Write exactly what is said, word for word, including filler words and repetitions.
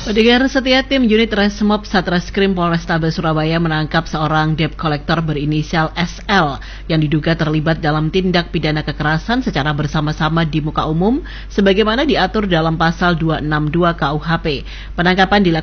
Pendengar setia, tim unit Resmob Satreskrim Polrestabes Surabaya menangkap seorang debt collector berinisial S L yang diduga terlibat dalam tindak pidana kekerasan secara bersama-sama di muka umum sebagaimana diatur dalam pasal dua enam dua K U H P. Penangkapan dilakukan